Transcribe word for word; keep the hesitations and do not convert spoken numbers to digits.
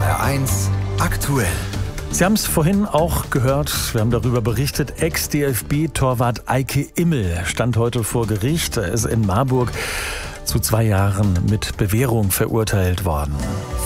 R eins aktuell. Sie haben es vorhin auch gehört, wir haben darüber berichtet, Ex-D F B-Torwart Eike Immel stand heute vor Gericht. Er ist in Marburg zu zwei Jahren mit Bewährung verurteilt worden.